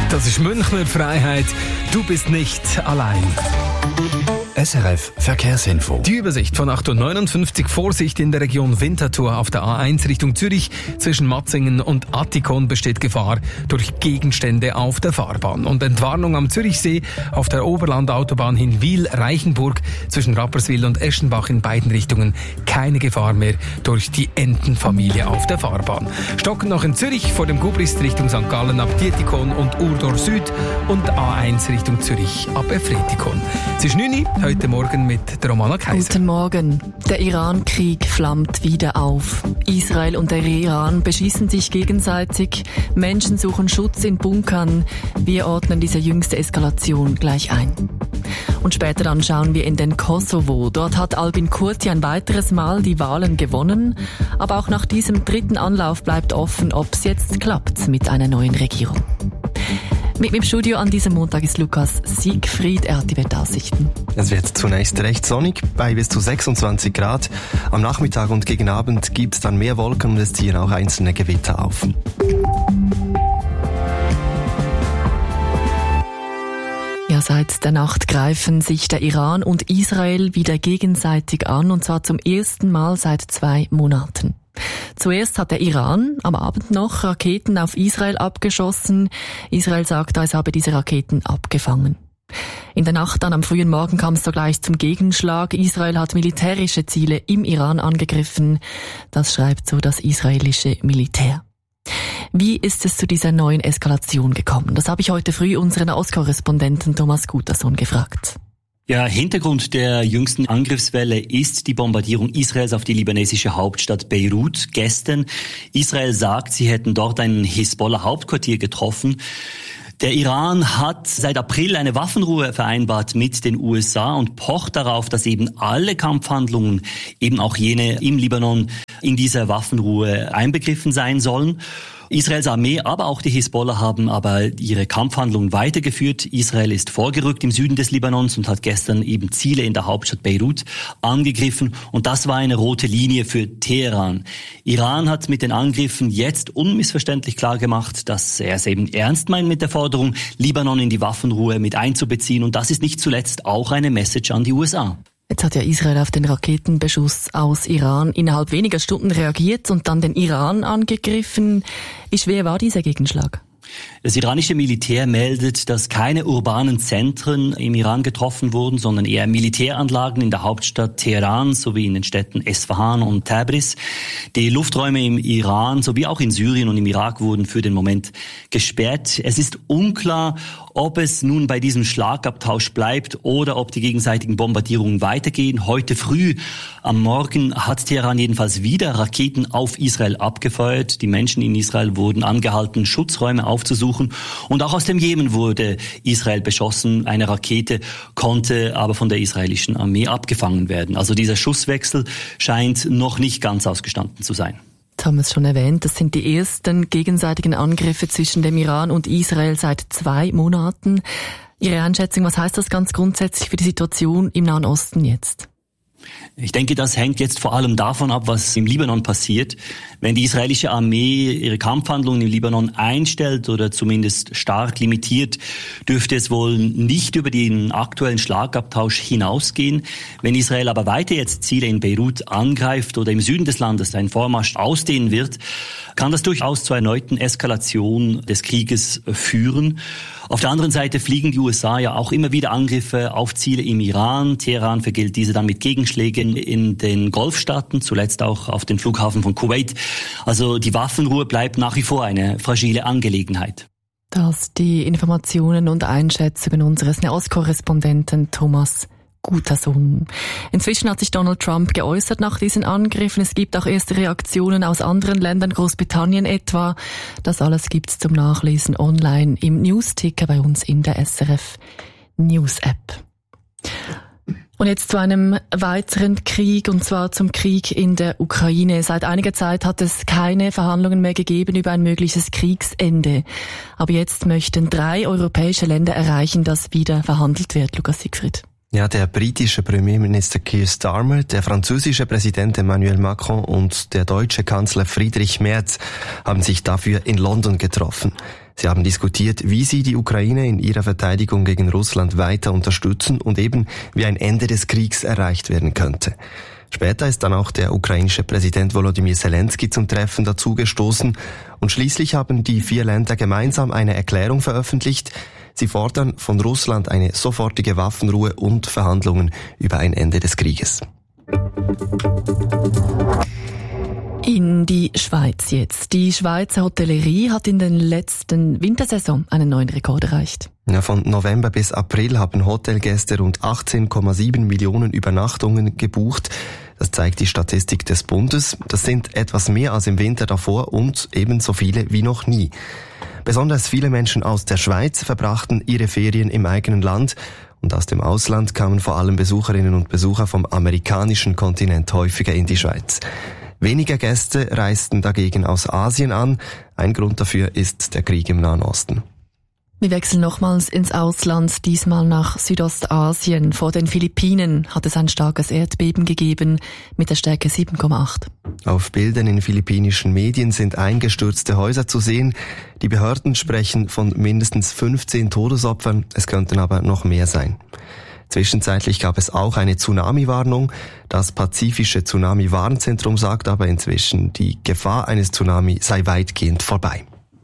Das ist Münchner Freiheit. Du bist nicht allein. SRF Verkehrsinfo. Die Übersicht von 8:59 Uhr. Vorsicht in der Region Winterthur auf der A1 Richtung Zürich. Zwischen Matzingen und Attikon besteht Gefahr durch Gegenstände auf der Fahrbahn. Und Entwarnung am Zürichsee auf der Oberlandautobahn hin Wil-Reichenburg zwischen Rapperswil und Eschenbach in beiden Richtungen. Keine Gefahr mehr durch die Entenfamilie auf der Fahrbahn. Stockend noch in Zürich vor dem Gubrist Richtung St. Gallen ab Dietikon und Urdorf Süd und A1 Richtung Zürich ab Efretikon. Es ist 9 Uhr. Heute Morgen mit der Romana Kaiser. Guten Morgen. Der Iran-Krieg flammt wieder auf. Israel und der Iran beschießen sich gegenseitig. Menschen suchen Schutz in Bunkern. Wir ordnen diese jüngste Eskalation gleich ein. Und später dann schauen wir in den Kosovo. Dort hat Albin Kurti ein weiteres Mal die Wahlen gewonnen. Aber auch nach diesem dritten Anlauf bleibt offen, ob es jetzt klappt mit einer neuen Regierung. Mit mir im Studio an diesem Montag ist Lukas Siegfried. Er hat die Wetteraussichten. Es wird zunächst recht sonnig, bei bis zu 26 Grad. Am Nachmittag und gegen Abend gibt es dann mehr Wolken und es ziehen auch einzelne Gewitter auf. Ja, seit der Nacht greifen sich der Iran und Israel wieder gegenseitig an, und zwar zum ersten Mal seit 2 Monaten. Zuerst hat der Iran am Abend noch Raketen auf Israel abgeschossen. Israel sagt, es habe diese Raketen abgefangen. In der Nacht dann am frühen Morgen kam es sogleich zum Gegenschlag. Israel hat militärische Ziele im Iran angegriffen. Das schreibt so das israelische Militär. Wie ist es zu dieser neuen Eskalation gekommen? Das habe ich heute früh unseren Ostkorrespondenten Thomas Gutersohn gefragt. Ja, Hintergrund der jüngsten Angriffswelle ist die Bombardierung Israels auf die libanesische Hauptstadt Beirut gestern. Israel sagt, sie hätten dort ein Hisbollah-Hauptquartier getroffen. Der Iran hat seit April eine Waffenruhe vereinbart mit den USA und pocht darauf, dass eben alle Kampfhandlungen, eben auch jene im Libanon, in dieser Waffenruhe einbegriffen sein sollen. Israels Armee, aber auch die Hisbollah haben aber ihre Kampfhandlungen weitergeführt. Israel ist vorgerückt im Süden des Libanons und hat gestern eben Ziele in der Hauptstadt Beirut angegriffen. Und das war eine rote Linie für Teheran. Iran hat mit den Angriffen jetzt unmissverständlich klargemacht, dass er es eben ernst meint mit der Forderung, Libanon in die Waffenruhe mit einzubeziehen. Und das ist nicht zuletzt auch eine Message an die USA. Jetzt hat ja Israel auf den Raketenbeschuss aus Iran innerhalb weniger Stunden reagiert und dann den Iran angegriffen. Wie schwer war dieser Gegenschlag? Das iranische Militär meldet, dass keine urbanen Zentren im Iran getroffen wurden, sondern eher Militäranlagen in der Hauptstadt Teheran sowie in den Städten Esfahan und Tabriz. Die Lufträume im Iran sowie auch in Syrien und im Irak wurden für den Moment gesperrt. Es ist unklar, ob es nun bei diesem Schlagabtausch bleibt oder ob die gegenseitigen Bombardierungen weitergehen. Heute früh am Morgen hat Teheran jedenfalls wieder Raketen auf Israel abgefeuert. Die Menschen in Israel wurden angehalten, Schutzräume aufzusuchen. Und auch aus dem Jemen wurde Israel beschossen. Eine Rakete konnte aber von der israelischen Armee abgefangen werden. Also dieser Schusswechsel scheint noch nicht ganz ausgestanden zu sein. Das haben wir es schon erwähnt. Das sind die ersten gegenseitigen Angriffe zwischen dem Iran und Israel seit 2 Monaten. Ihre Einschätzung, was heißt das ganz grundsätzlich für die Situation im Nahen Osten jetzt? Ich denke, das hängt jetzt vor allem davon ab, was im Libanon passiert. Wenn die israelische Armee ihre Kampfhandlungen im Libanon einstellt oder zumindest stark limitiert, dürfte es wohl nicht über den aktuellen Schlagabtausch hinausgehen. Wenn Israel aber weiter jetzt Ziele in Beirut angreift oder im Süden des Landes einen Vormarsch ausdehnen wird, kann das durchaus zur erneuten Eskalation des Krieges führen. Auf der anderen Seite fliegen die USA ja auch immer wieder Angriffe auf Ziele im Iran. Teheran vergilt diese dann mit Gegenschlägen in den Golfstaaten, zuletzt auch auf den Flughafen von Kuwait. Also die Waffenruhe bleibt nach wie vor eine fragile Angelegenheit. Das die Informationen und Einschätzungen unseres Ostkorrespondenten Thomas Gutersohn. Inzwischen hat sich Donald Trump geäußert nach diesen Angriffen. Es gibt auch erste Reaktionen aus anderen Ländern, Großbritannien etwa. Das alles gibt's zum Nachlesen online im Newsticker bei uns in der SRF News App. Und jetzt zu einem weiteren Krieg, und zwar zum Krieg in der Ukraine. Seit einiger Zeit hat es keine Verhandlungen mehr gegeben über ein mögliches Kriegsende. Aber jetzt möchten 3 europäische Länder erreichen, dass wieder verhandelt wird, Lukas Siegfried. Ja, der britische Premierminister Keir Starmer, der französische Präsident Emmanuel Macron und der deutsche Kanzler Friedrich Merz haben sich dafür in London getroffen. Sie haben diskutiert, wie sie die Ukraine in ihrer Verteidigung gegen Russland weiter unterstützen und eben wie ein Ende des Kriegs erreicht werden könnte. Später ist dann auch der ukrainische Präsident Volodymyr Zelensky zum Treffen dazugestoßen und schließlich haben die 4 Länder gemeinsam eine Erklärung veröffentlicht. Sie fordern von Russland eine sofortige Waffenruhe und Verhandlungen über ein Ende des Krieges. In die Schweiz jetzt. Die Schweizer Hotellerie hat in der letzten Wintersaison einen neuen Rekord erreicht. Ja, von November bis April haben Hotelgäste rund 18,7 Millionen Übernachtungen gebucht. Das zeigt die Statistik des Bundes. Das sind etwas mehr als im Winter davor und ebenso viele wie noch nie. Besonders viele Menschen aus der Schweiz verbrachten ihre Ferien im eigenen Land und aus dem Ausland kamen vor allem Besucherinnen und Besucher vom amerikanischen Kontinent häufiger in die Schweiz. Weniger Gäste reisten dagegen aus Asien an. Ein Grund dafür ist der Krieg im Nahen Osten. Wir wechseln nochmals ins Ausland, diesmal nach Südostasien. Vor den Philippinen hat es ein starkes Erdbeben gegeben mit der Stärke 7,8. Auf Bildern in philippinischen Medien sind eingestürzte Häuser zu sehen. Die Behörden sprechen von mindestens 15 Todesopfern, es könnten aber noch mehr sein. Zwischenzeitlich gab es auch eine Tsunami-Warnung. Das Pazifische Tsunami-Warnzentrum sagt aber inzwischen, die Gefahr eines Tsunami sei weitgehend vorbei.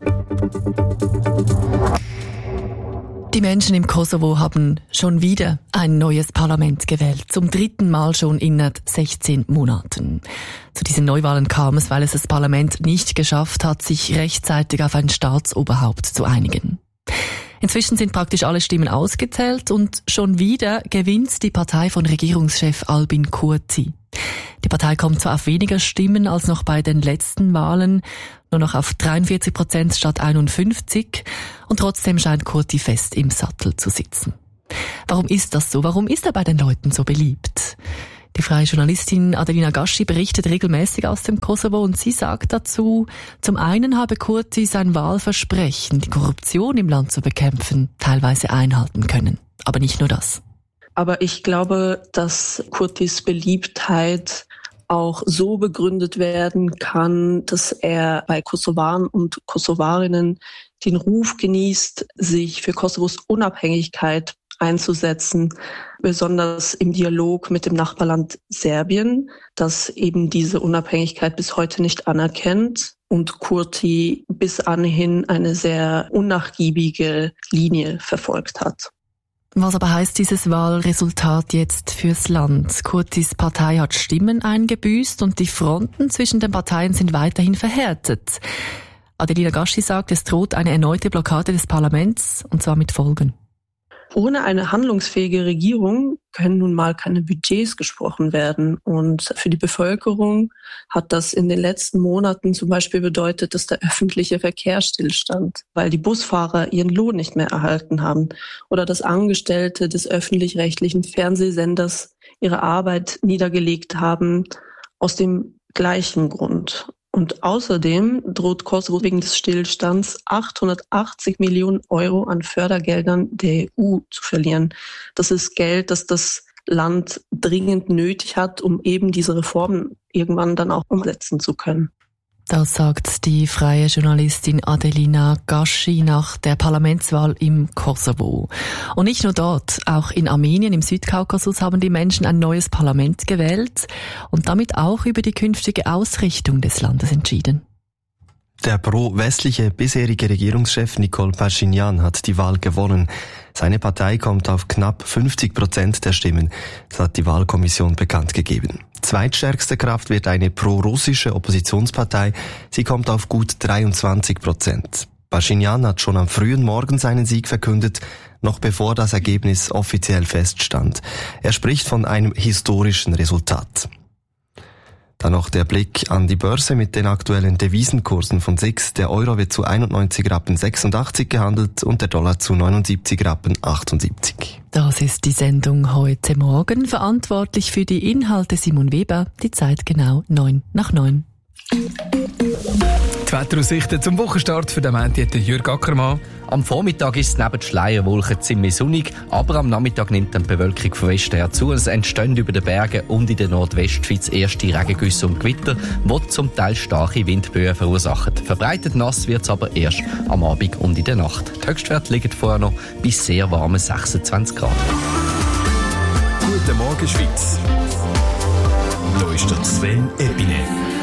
Die Menschen im Kosovo haben schon wieder ein neues Parlament gewählt. Zum 3. Mal schon innerhalb 16 Monaten. Zu diesen Neuwahlen kam es, weil es das Parlament nicht geschafft hat, sich rechtzeitig auf ein Staatsoberhaupt zu einigen. Inzwischen sind praktisch alle Stimmen ausgezählt und schon wieder gewinnt die Partei von Regierungschef Albin Kurti. Die Partei kommt zwar auf weniger Stimmen als noch bei den letzten Wahlen, nur noch auf 43% statt 51%, und trotzdem scheint Kurti fest im Sattel zu sitzen. Warum ist das so? Warum ist er bei den Leuten so beliebt? Die freie Journalistin Adelina Gaschi berichtet regelmäßig aus dem Kosovo und sie sagt dazu, zum einen habe Kurti sein Wahlversprechen, die Korruption im Land zu bekämpfen, teilweise einhalten können. Aber nicht nur das. Aber ich glaube, dass Kurtis Beliebtheit auch so begründet werden kann, dass er bei Kosovaren und Kosovarinnen den Ruf genießt, sich für Kosovos Unabhängigkeit einzusetzen, besonders im Dialog mit dem Nachbarland Serbien, das eben diese Unabhängigkeit bis heute nicht anerkennt und Kurti bis anhin eine sehr unnachgiebige Linie verfolgt hat. Was aber heißt dieses Wahlresultat jetzt fürs Land? Kurtis Partei hat Stimmen eingebüßt und die Fronten zwischen den Parteien sind weiterhin verhärtet. Adelina Gaschi sagt, es droht eine erneute Blockade des Parlaments, und zwar mit Folgen. Ohne eine handlungsfähige Regierung können nun mal keine Budgets gesprochen werden. Und für die Bevölkerung hat das in den letzten Monaten zum Beispiel bedeutet, dass der öffentliche Verkehr stillstand, weil die Busfahrer ihren Lohn nicht mehr erhalten haben oder dass Angestellte des öffentlich-rechtlichen Fernsehsenders ihre Arbeit niedergelegt haben aus dem gleichen Grund. Und außerdem droht Kosovo wegen des Stillstands 880 Millionen Euro an Fördergeldern der EU zu verlieren. Das ist Geld, das das Land dringend nötig hat, um eben diese Reformen irgendwann dann auch umsetzen zu können. Das sagt die freie Journalistin Adelina Gaschi nach der Parlamentswahl im Kosovo. Und nicht nur dort, auch in Armenien, im Südkaukasus, haben die Menschen ein neues Parlament gewählt und damit auch über die künftige Ausrichtung des Landes entschieden. Der pro-westliche bisherige Regierungschef Nikol Pashinyan hat die Wahl gewonnen. Seine Partei kommt auf knapp 50% der Stimmen. Das hat die Wahlkommission bekannt gegeben. Zweitstärkste Kraft wird eine pro-russische Oppositionspartei. Sie kommt auf gut 23%. Pashinyan hat schon am frühen Morgen seinen Sieg verkündet, noch bevor das Ergebnis offiziell feststand. Er spricht von einem historischen Resultat. Dann noch der Blick an die Börse mit den aktuellen Devisenkursen von SIX. Der Euro wird zu 91,86 Rappen gehandelt und der Dollar zu 79,78 Rappen. Das ist die Sendung heute Morgen. Verantwortlich für die Inhalte Simon Weber. Die Zeit genau 9:09. Die Wetteraussichten zum Wochenstart für den Montag Jürg Ackermann. Am Vormittag ist es neben Schleierwolken ziemlich sonnig, aber am Nachmittag nimmt dann die Bewölkung von Westen her zu. Es entstehen über den Bergen und in der Nordwestschweiz erste Regengüsse und Gewitter, die zum Teil starke Windböen verursachen. Verbreitet nass wird es aber erst am Abend und in der Nacht. Die Höchstwerte liegen vorher noch bei sehr warmen 26 Grad. Guten Morgen, Schweiz. Da ist der Sven Epine.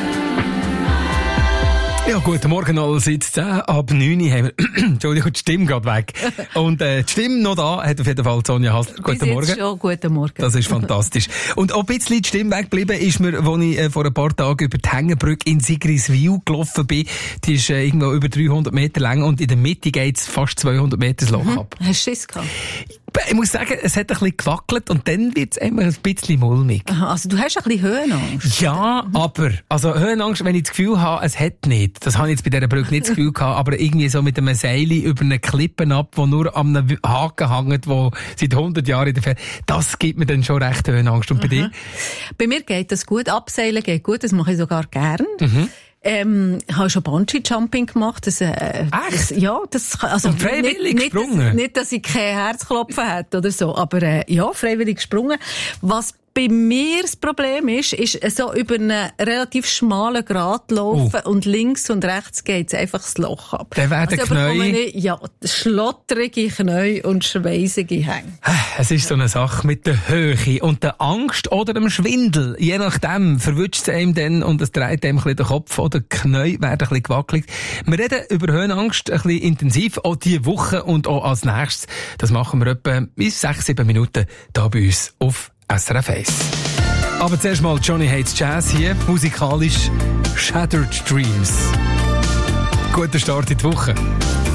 Ja, guten Morgen allerseits. 10 ab 9 haben wir, Entschuldigung, die Stimme geht weg. Und die Stimme noch da hat auf jeden Fall Sonja Hasler. Guten Morgen. Schon, guten Morgen. Das ist fantastisch. Und auch ein bisschen die Stimme weggeblieben ist mir, als ich vor ein paar Tagen über die Hängebrücke in Sigriswil gelaufen bin. Die ist irgendwo über 300 Meter lang und in der Mitte geht es fast 200 Meter das Loch ab. Hast du Schiss gehabt? Ich muss sagen, es hat ein bisschen gewackelt und dann wird es immer ein bisschen mulmig. Aha, also du hast ein bisschen Höhenangst? Ja, aber, also Höhenangst, wenn ich das Gefühl habe, es hat nicht. Das habe ich jetzt bei dieser Brücke nicht das Gefühl gehabt, aber irgendwie so mit einem Seil über eine Klippe ab, wo nur an einem Haken hängt, wo seit 100 Jahren in der Fähre, das gibt mir dann schon recht Höhenangst. Und bei dir? Bei mir geht das gut. Abseilen geht gut, das mache ich sogar gern. Habe schon Bungee-Jumping gemacht. Das, Echt? Ja, das, also, und freiwillig gesprungen? Nicht, dass ich kein Herzklopfen hätte oder so, aber, ja, freiwillig gesprungen. Was bei mir das Problem ist so über einen relativ schmalen Grat laufen und links und rechts geht es einfach das Loch ab. Dann werden Knie... Ja, schlotterige Knie und schweissige Hänge. Es ist so eine Sache mit der Höhe und der Angst oder dem Schwindel. Je nachdem verwünscht es einem dann und es dreht einem ein bisschen den Kopf oder die Knie werden ein bisschen gewackelt. Wir reden über Höhenangst ein bisschen intensiv, auch diese Woche und auch als nächstes. Das machen wir etwa bis 6-7 Minuten hier bei uns auf SRF 1. Aber zuerst mal Johnny Hates Jazz hier, musikalisch Shattered Dreams. Guter Start in die Woche.